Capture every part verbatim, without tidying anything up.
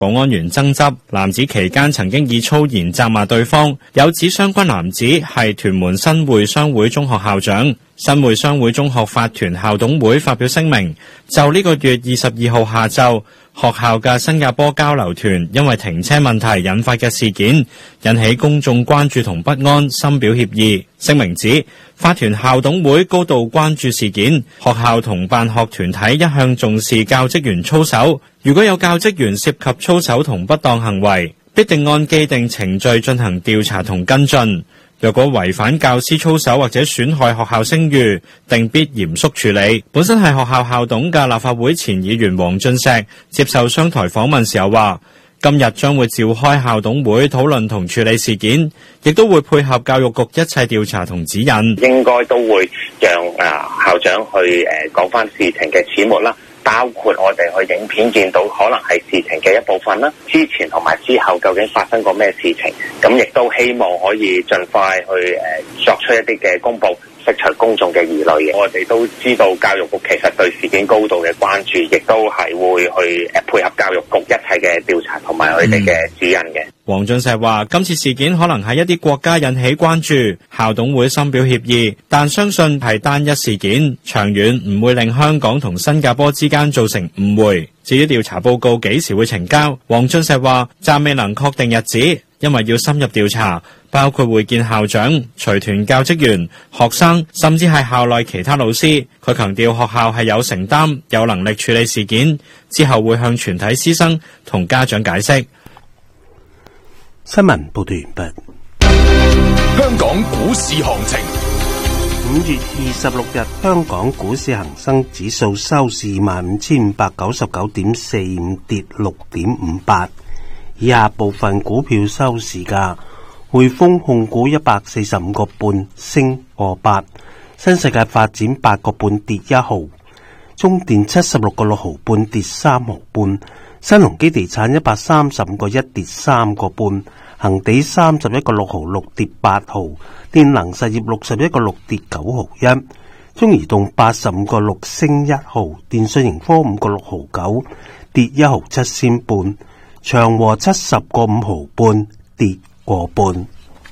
保安員爭執，男子期間曾經以粗言責罵對方，有指相關男子係屯門新會商會中學校長。新會商會中學法團校董會發表聲明，就呢個月二十二號下晝學校嘅新加坡交流團因為停車問題引發嘅事件，引起公眾關注同不安，深表歉意。聲明指，法團校董會高度關注事件，學校同辦學團體一向重視教職員操守，如果有教職員涉及操守同不當行為，必定按既定程序進行調查同跟進。若果違反教師操守或者損害學校聲譽，定必嚴肅處理。本身係學校校董嘅立法會前議員黃俊碩接受商台訪問時候話，今日將會召開校董會討論同處理事件，亦都會配合教育局一切調查同指引。 應該都會讓啊校長去誒講翻事情嘅始末啦。包括我哋去影片見到可能係事情嘅一部分啦，之前同埋之後究竟發生過咩事情，咁亦都希望可以盡快去誒、呃、作出一啲嘅公佈，釋除公眾嘅疑慮嘅。我哋都知道教育局其實對事件高度嘅關注，亦都係會去誒配合教育局一切嘅調查同埋佢哋嘅指引嘅。 黃俊碩話：今次事件可能喺一啲國家引起關注，校董會深表歉意，但相信係單一事件，長遠唔會令香港同新加坡之間造成誤會。至於調查報告幾時會呈交，黃俊碩話暫未能確定日子，因為要深入調查，包括會見校長、隨團教職員、學生，甚至係校內其他老師。佢強調學校係有承擔、有能力處理事件，之後會向全體師生同家長解釋。 新聞報道完畢。 香港股市行情， 五月二十六日，香港股市恒生指數收市二萬五千五百九十九點四五，跌六點五八。以下部分股票收市價：匯豐控股一百四十五個半，升個八；新世界發展八個半，跌一毫；中電七十六個六毫半，跌三毫半；新鴻基地產一百三十五個一，跌三個半；恒地三十一個六毫六，跌八毫；電能實業六十一個六，跌九毫一；中移動八十五個六，升一毫；電訊盈科五個六毫九，跌一毫七仙半；長和七十個五毫半，跌個半。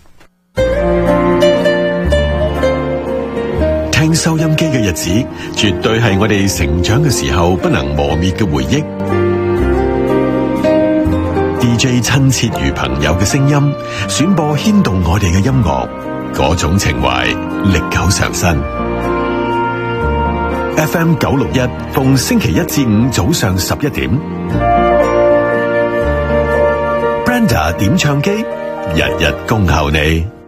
聽收音機嘅日子，絕對係我哋成長嘅時候不能磨滅嘅回憶。D J 親切如朋友嘅聲音，選播牽動我哋嘅音樂，嗰種情懷歷久常新。F M 九六一，逢星期一至五早上十一點 ，Brenda 點唱機，日日恭候你。